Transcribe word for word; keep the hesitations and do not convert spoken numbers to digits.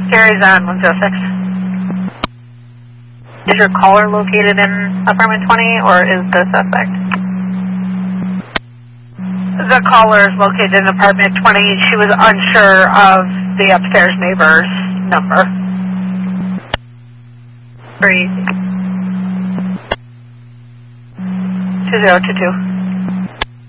Carries on one zero six. Is your caller located in apartment twenty or is the suspect? The caller is located in apartment twenty. She was unsure of the upstairs neighbor's number. Very easy. two zero two two.